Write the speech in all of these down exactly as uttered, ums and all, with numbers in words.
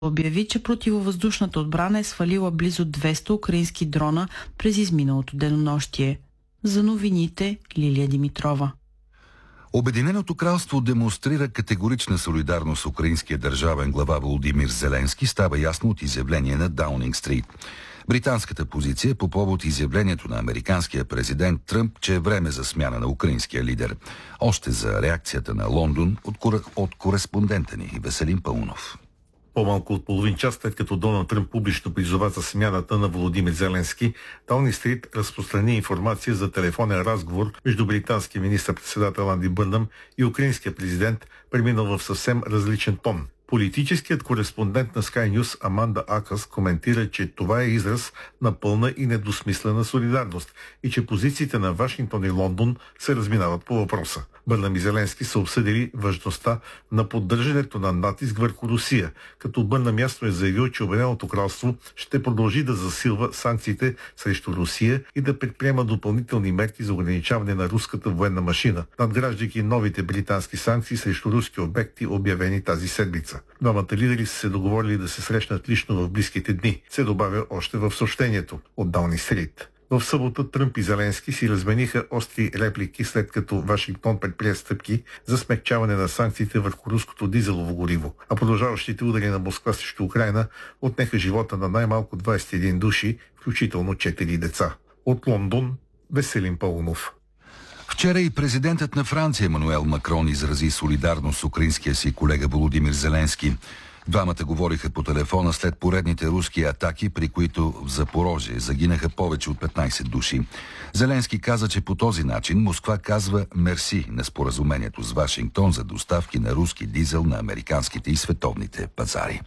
обяви, че противовъздушната отбрана е свалила близо двеста украински дрона през изминалото денонощие. За новините Лилия Димитрова. Обединеното кралство демонстрира категорична солидарност с украинския държавен глава Володимир Зеленски, става ясно от изявление на Даунинг Стрит. Британската позиция по повод изявлението на американския президент Тръмп, че е време за смяна на украинския лидер. Още за реакцията на Лондон от, кор... от кореспондента ни Веселин Паунов. По-малко от половин час след като Доналд Тръмп публично призова за смяната на Володимир Зеленски, Даунинг Стрит разпространи информация за телефонен разговор между британския министър-председател Анди Бърнъм и украинския президент, преминал в съвсем различен тон. Политическият кореспондент на Sky News Аманда Акъс коментира, че това е израз на пълна и недосмислена солидарност и че позициите на Вашингтон и Лондон се разминават по въпроса. Бърнъм и Зеленски са обсъдили важността на поддържането на натиск върху Русия, като Бърнъм ясно е заявил, че Обединеното кралство ще продължи да засилва санкциите срещу Русия и да предприема допълнителни мерки за ограничаване на руската военна машина, надграждайки новите британски санкции срещу руски обекти, обявени тази седмица. Двамата лидери са се договорили да се срещнат лично в близките дни, се добавя още в съобщението от Даунинг Стрит. В събота Тръмп и Зеленски си размениха остри реплики, след като Вашингтон предприе стъпки за смекчаване на санкциите върху руското дизелово гориво, а продължаващите удари на Москва срещу Украйна отнеха живота на най-малко двадесет и един души, включително четири деца. От Лондон Веселин Паунов. Вчера и президентът на Франция Емануел Макрон изрази солидарност с украинския си колега Володимир Зеленски. Двамата говориха по телефона след поредните руски атаки, при които в Запорожие загинаха повече от петнадесет души. Зеленски каза, че по този начин Москва казва мерси на споразумението с Вашингтон за доставки на руски дизел на американските и световните пазари.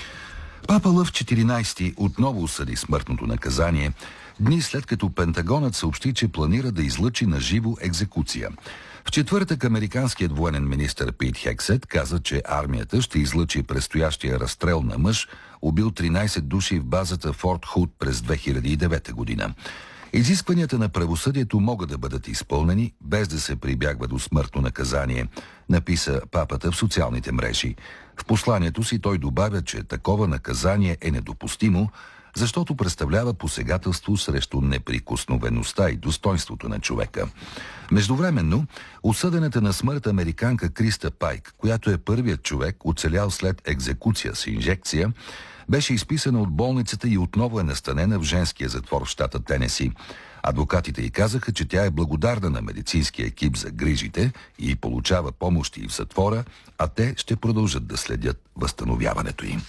Папа Лъв четиринадесети отново осъди смъртното наказание, дни след като Пентагонът съобщи, че планира да излъчи на живо екзекуция. В четвъртък американският военен министър Пит Хексет каза, че армията ще излъчи предстоящия разстрел на мъж, убил тринадесет души в базата Форт Худ през две хиляди и девета година. Изискванията на правосъдието могат да бъдат изпълнени, без да се прибягва до смъртно наказание, написа папата в социалните мрежи. В посланието си той добавя, че такова наказание е недопустимо, защото представлява посегателство срещу неприкосновеността и достоинството на човека. Междувременно, осъдената на смърт американка Криста Пайк, която е първият човек, оцелял след екзекуция с инжекция, беше изписана от болницата и отново е настанена в женския затвор в щата Тенеси. Адвокатите й казаха, че тя е благодарна на медицинския екип за грижите и получава помощи в затвора, а те ще продължат да следят възстановяването им.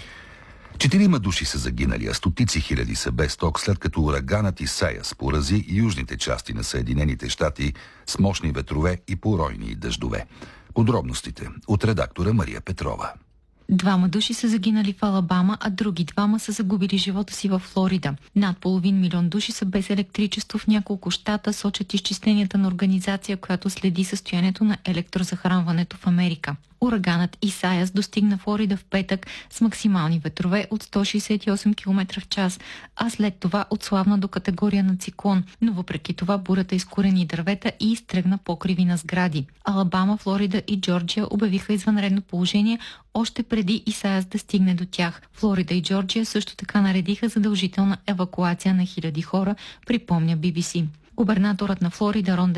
Четирима души са загинали, а стотици хиляди са без ток, след като ураганът Исайас порази южните части на Съединените щати с мощни ветрове и поройни дъждове. Подробностите от редактора Мария Петрова. Двама души са загинали в Алабама, а други двама са загубили живота си във Флорида. Над половин милион души са без електричество в няколко щата, сочат изчисленията на организация, която следи състоянието на електрозахранването в Америка. Ураганът Исайас достигна Флорида в петък с максимални ветрове от сто шестдесет и осем километра в час, а след това отслабна до категория на циклон, но въпреки това бурята изкорени дървета и изтръгна покриви на сгради. Алабама, Флорида и Джорджия обявиха извънредно положение още преди Исайас да стигне до тях. Флорида и Джорджия също така наредиха задължителна евакуация на хиляди хора, припомня Би Би Си. Губернаторът на Флорида Рон